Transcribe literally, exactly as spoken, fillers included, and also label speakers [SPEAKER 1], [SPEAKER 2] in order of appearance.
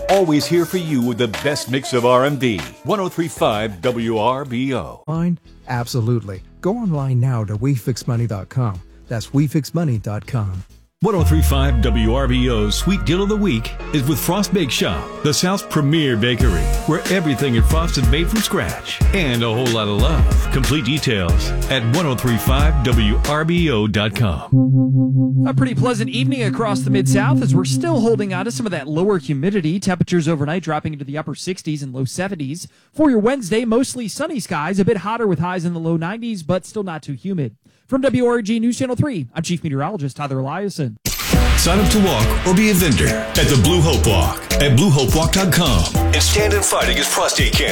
[SPEAKER 1] Always here for you with the best mix of R and B. ten thirty-five W R B O.
[SPEAKER 2] Fine? Absolutely. Go online now to we fix money dot com. That's we fix money dot com.
[SPEAKER 3] ten thirty-five W R B O's Sweet Deal of the Week is with Frost Bake Shop, the South's premier bakery, where everything at Frost is made from scratch and a whole lot of love. Complete details at ten thirty-five W R B O dot com.
[SPEAKER 4] A pretty pleasant evening across the Mid-South as we're still holding on to some of that lower humidity. Temperatures overnight dropping into the upper sixties and low seventies. For your Wednesday, mostly sunny skies, a bit hotter with highs in the low nineties, but still not too humid. From W R G News Channel three, I'm Chief Meteorologist Tyler Eliason.
[SPEAKER 3] Sign up to walk or be a vendor at the Blue Hope Walk at blue hope walk dot com and stand in fighting against prostate cancer.